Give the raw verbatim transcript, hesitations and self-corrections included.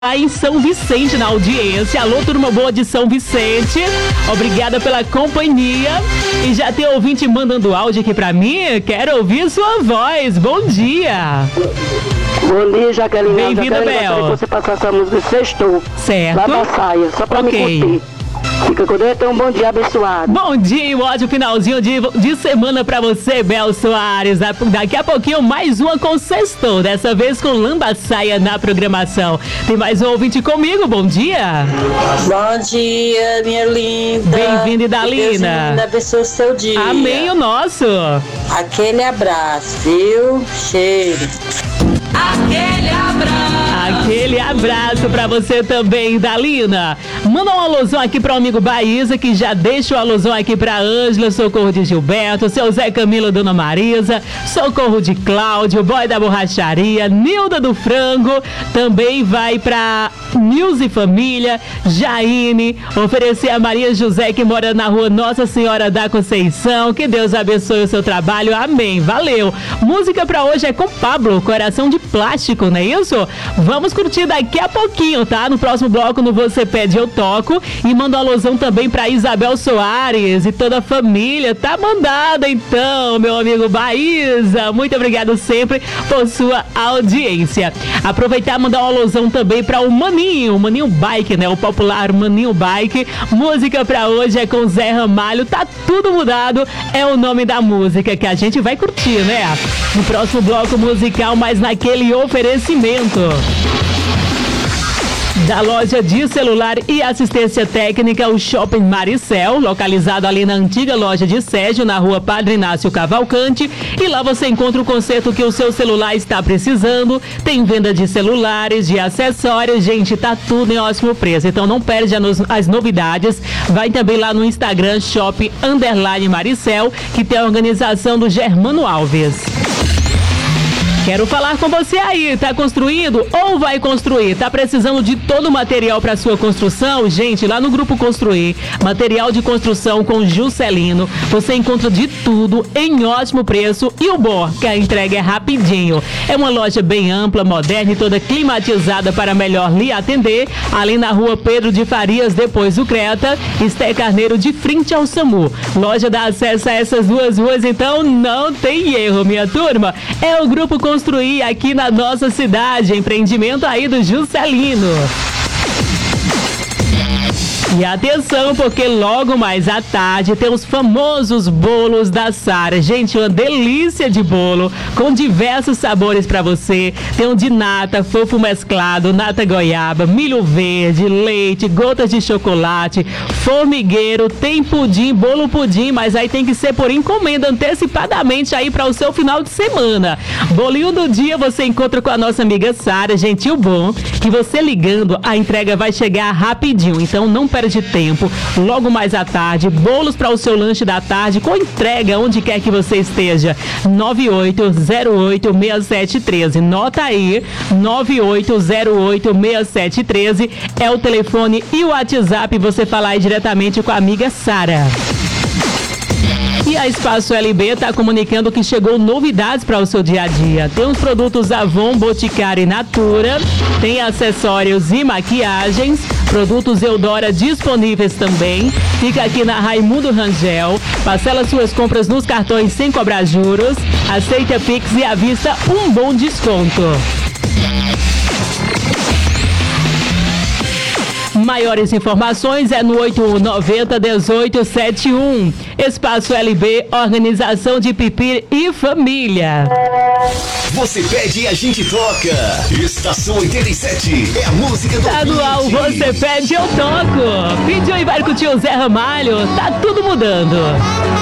Em São Vicente, na audiência. Alô, turma boa de São Vicente. Obrigada pela companhia. E já tem ouvinte mandando áudio aqui pra mim. Quero ouvir sua voz. Bom dia. Bom dia, Jaqueline. Bem-vinda, Bel. Que você passar essa música Sextou. Certo. Lá da saia, só pra Ok. me curtir. Fica com Deus, então um bom dia abençoado. Bom dia e um ótimo finalzinho de, de semana pra você, Bel Soares. Da- Daqui a pouquinho mais uma com Sextou, dessa vez com Lamba Saia na programação. Tem mais um ouvinte comigo, bom dia. Bom dia, minha linda. Bem-vinda, Idalina. Que Deus ainda abençoe o seu dia. Amém o nosso. Aquele abraço, viu? Cheiro. Aquele abraço. Aquele abraço pra você também, Dalina. Manda um alusão aqui pro amigo Baísa, que já deixa o alusão aqui pra Ângela, Socorro de Gilberto, seu Zé Camilo, Dona Marisa, Socorro de Cláudio, Boy da Borracharia, Nilda do Frango, também vai pra Nilce Família, Jaine, oferecer a Maria José, que mora na rua Nossa Senhora da Conceição. Que Deus abençoe o seu trabalho, amém, valeu. Música pra hoje é com Pablo, Coração de Plástico, não é isso? Vamos curtir daqui a pouquinho, tá? No próximo bloco, no Você Pede, Eu Toco. E mando um alusão também pra Isabel Soares e toda a família. Tá mandada então, meu amigo Baísa. Muito obrigado sempre por sua audiência. Aproveitar e mandar um alusão também pra o Maninho, o Maninho Bike, né? O popular Maninho Bike. Música pra hoje é com Zé Ramalho. Tá tudo mudado, é o nome da música que a gente vai curtir, né? No próximo bloco musical, mas naquele oferecimento da loja de celular e assistência técnica, o Shopping Maricel, localizado ali na antiga loja de Sérgio, na rua Padre Inácio Cavalcante. E lá você encontra o conserto que o seu celular está precisando. Tem venda de celulares, de acessórios. Gente, tá tudo em ótimo preço. Então não perde as novidades. Vai também lá no Instagram, Shopping Underline Maricel, que tem a organização do Germano Alves. Quero falar com você aí, tá construindo ou vai construir? Tá precisando de todo o material para sua construção? Gente, lá no Grupo Construir, material de construção com Juscelino, você encontra de tudo em ótimo preço e o bom, que a entrega é rapidinho. É uma loja bem ampla, moderna e toda climatizada para melhor lhe atender, ali na rua Pedro de Farias, depois do Creta, Esté Carneiro, de frente ao SAMU. Loja dá acesso a essas duas ruas, então não tem erro, minha turma. É o Grupo Construir aqui na nossa cidade, empreendimento aí do Juscelino. E atenção, porque logo mais à tarde tem os famosos bolos da Sara. Gente, uma delícia de bolo, com diversos sabores para você. Tem um de nata, fofo mesclado, nata goiaba, milho verde, leite, gotas de chocolate, formigueiro, tem pudim, bolo pudim, mas aí tem que ser por encomenda antecipadamente aí para o seu final de semana. Bolinho do dia você encontra com a nossa amiga Sara. Gente, o bom que você ligando, a entrega vai chegar rapidinho, então não perde de tempo. Logo mais à tarde, bolos para o seu lanche da tarde com entrega onde quer que você esteja. nove oito zero oito seis sete um três. Nota aí, nove oito zero oito seis sete um três é o telefone e o WhatsApp, você falar aí diretamente com a amiga Sara. E a Espaço L B está comunicando que chegou novidades para o seu dia a dia. Tem os produtos Avon, Boticário e Natura, tem acessórios e maquiagens, produtos Eudora disponíveis também. Fica aqui na Raimundo Rangel. Parcela suas compras nos cartões sem cobrar juros. Aceita Pix e à vista um bom desconto. Maiores informações é no oito um nove zero um oito sete um. Espaço L B, organização de Pipi e família. Você pede e a gente toca. Estação oitenta e sete é a música do Estadual, você pede, eu toco. Pediu e vai curtir o Zé Ramalho. Tá tudo mudando.